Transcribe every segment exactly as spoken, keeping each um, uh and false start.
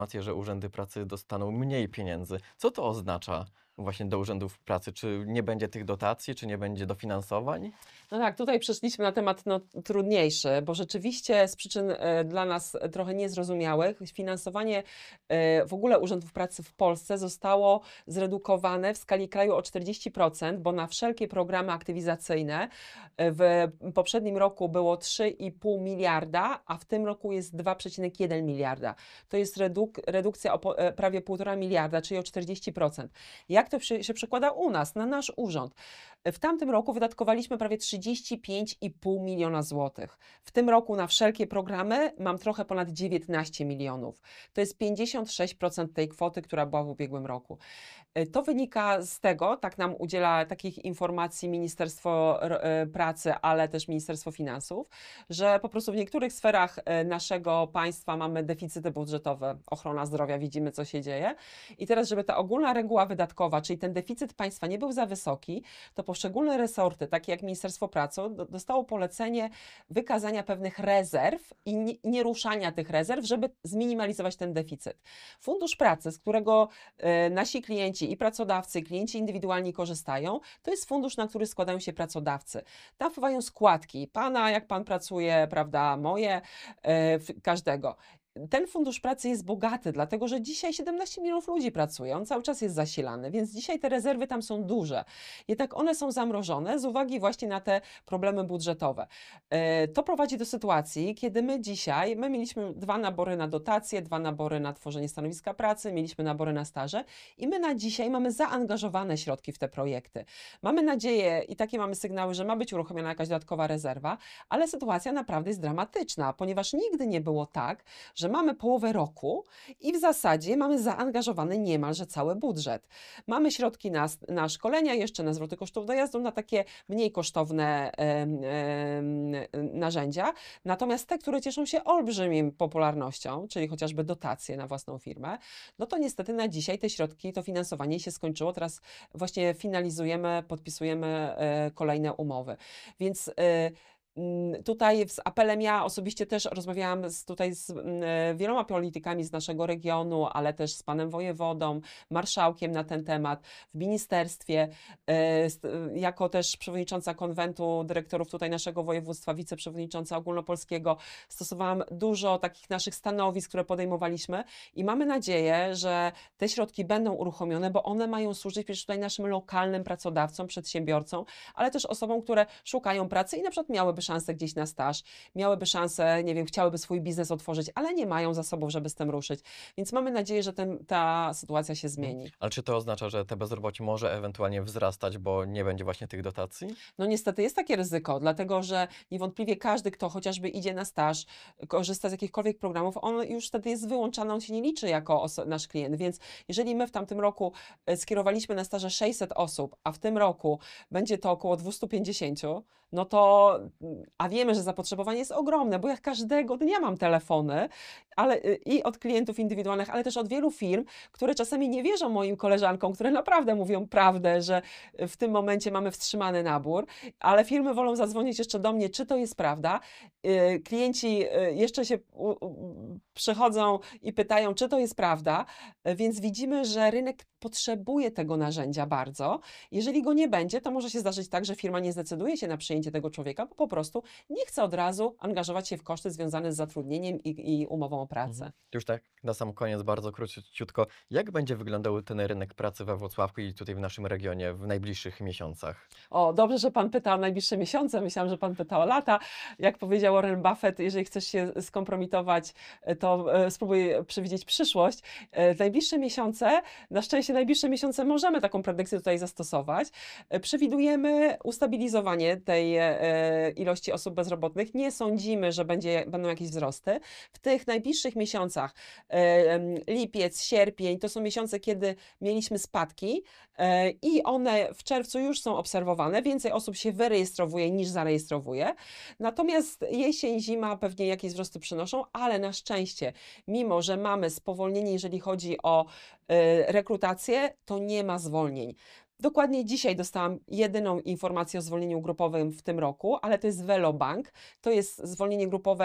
informację, że urzędy pracy dostaną mniej pieniędzy. Co to oznacza właśnie do urzędów pracy? Czy nie będzie tych dotacji, czy nie będzie dofinansowań? No tak, tutaj przeszliśmy na temat no, trudniejszy, bo rzeczywiście z przyczyn e, dla nas trochę niezrozumiałych finansowanie e, w ogóle urzędów pracy w Polsce zostało zredukowane w skali kraju o czterdzieści procent, bo na wszelkie programy aktywizacyjne e, w poprzednim roku było trzy i pół miliarda, a w tym roku jest dwa przecinek jeden miliarda. To jest reduk redukcja o po, e, prawie półtora miliarda, czyli o czterdzieści procent. Jak to przy, się przekłada u nas, na nasz urząd? W tamtym roku wydatkowaliśmy prawie trzydzieści pięć i pół miliona złotych. W tym roku na wszelkie programy mam trochę ponad dziewiętnaście milionów. To jest pięćdziesiąt sześć procent tej kwoty, która była w ubiegłym roku. E, To wynika z tego, tak nam udziela takich informacji Ministerstwo R- e, Pracy, ale też Ministerstwo Finansów, że po prostu w niektórych sferach e, naszego państwa mamy deficyty budżetowe. Ochrona zdrowia, widzimy co się dzieje. I teraz, żeby ta ogólna reguła wydatkowa, czyli ten deficyt państwa nie był za wysoki, to poszczególne resorty, takie jak Ministerstwo Pracy, do- dostało polecenie wykazania pewnych rezerw i nie, nie ruszania tych rezerw, żeby zminimalizować ten deficyt. Fundusz Pracy, z którego e, nasi klienci i pracodawcy, i klienci indywidualni korzystają, to jest fundusz, na który składają się pracodawcy. Tam wpływają składki, pana, jak pan pracuje, prawda, moje, e, w- każdego. Ten fundusz pracy jest bogaty, dlatego że dzisiaj siedemnaście milionów ludzi pracuje, on cały czas jest zasilany, więc dzisiaj te rezerwy tam są duże. Jednak one są zamrożone z uwagi właśnie na te problemy budżetowe. E, To prowadzi do sytuacji, kiedy my dzisiaj, my mieliśmy dwa nabory na dotacje, dwa nabory na tworzenie stanowiska pracy, mieliśmy nabory na staże i my na dzisiaj mamy zaangażowane środki w te projekty. Mamy nadzieję i takie mamy sygnały, że ma być uruchomiona jakaś dodatkowa rezerwa, ale sytuacja naprawdę jest dramatyczna, ponieważ nigdy nie było tak, że mamy połowę roku i w zasadzie mamy zaangażowany niemalże cały budżet. Mamy środki na, na szkolenia, jeszcze na zwroty kosztów dojazdu, na takie mniej kosztowne em, em, narzędzia. Natomiast te, które cieszą się olbrzymim popularnością, czyli chociażby dotacje na własną firmę, no to niestety na dzisiaj te środki, to finansowanie się skończyło. Teraz właśnie finalizujemy, podpisujemy e, kolejne umowy. Więc e, Mm, Tutaj z apelem ja osobiście też rozmawiałam z, tutaj z mm, e, wieloma politykami z naszego regionu, ale też z panem wojewodą, marszałkiem na ten temat, w ministerstwie, e, z- e, jako też przewodnicząca konwentu dyrektorów tutaj naszego województwa, wiceprzewodnicząca ogólnopolskiego, stosowałam dużo takich naszych stanowisk, które podejmowaliśmy i mamy nadzieję, że te środki będą uruchomione, bo one mają służyć przecież tutaj naszym lokalnym pracodawcom, przedsiębiorcom, ale też osobom, które szukają pracy i na przykład miałyby szansę gdzieś na staż, miałyby szansę, nie wiem, chciałyby swój biznes otworzyć, ale nie mają zasobów, żeby z tym ruszyć. Więc mamy nadzieję, że ten, ta sytuacja się Mhm. zmieni. Ale czy to oznacza, że te bezrobocie może ewentualnie wzrastać, bo nie będzie właśnie tych dotacji? No niestety jest takie ryzyko, dlatego że niewątpliwie każdy, kto chociażby idzie na staż, korzysta z jakichkolwiek programów, on już wtedy jest wyłączany, on się nie liczy jako oso- nasz klient. Więc jeżeli my w tamtym roku e, skierowaliśmy na staże sześćset osób, a w tym roku będzie to około dwieście pięćdziesiąt, no to, mm, a wiemy, że zapotrzebowanie jest ogromne, bo ja każdego dnia mam telefony, ale y, i od klientów indywidualnych, ale też od wielu firm, które czasami nie wierzą moim koleżankom, które naprawdę mówią prawdę, że w tym momencie mamy wstrzymany nabór, ale firmy wolą zadzwonić jeszcze do mnie, czy to jest prawda. Y, Klienci y, jeszcze się u, u, przychodzą i pytają, czy to jest prawda, Y, więc widzimy, że rynek potrzebuje tego narzędzia bardzo. Jeżeli go nie będzie, to może się zdarzyć tak, że firma nie zdecyduje się na przyjęcie tego człowieka, bo po prostu nie chce od razu angażować się w koszty związane z zatrudnieniem i, i umową o pracę. Mhm. Już tak na sam koniec, bardzo króciutko, jak będzie wyglądał ten rynek pracy we Włocławku i tutaj w naszym regionie w najbliższych miesiącach? O, dobrze, że pan pyta o najbliższe miesiące. Myślałam, że pan pyta o lata. Jak powiedział Warren Buffett, jeżeli chcesz się skompromitować, e, to e, spróbuj przewidzieć przyszłość. E, Najbliższe miesiące, na szczęście najbliższe miesiące możemy taką predykcję tutaj zastosować. E, Przewidujemy ustabilizowanie tej e, ilości osób bezrobotnych. Nie sądzimy, że będzie, będą jakieś wzrosty. W tych najbliższych miesiącach, e, em, lipiec, sierpień, to są miesiące, kiedy mieliśmy spadki e, i one w czerwcu już są obserwowane. Więcej osób się wyrejestrowuje niż zarejestrowuje. Natomiast jesień, zima pewnie jakieś wzrosty przynoszą, ale na szczęście, mimo że mamy spowolnienie, jeżeli chodzi o e, rekrutację, to nie ma zwolnień. Dokładnie dzisiaj dostałam jedyną informację o zwolnieniu grupowym w tym roku, ale to jest Velobank. To jest zwolnienie grupowe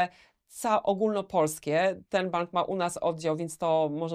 ca ogólnopolskie. Ten bank ma u nas oddział, więc to może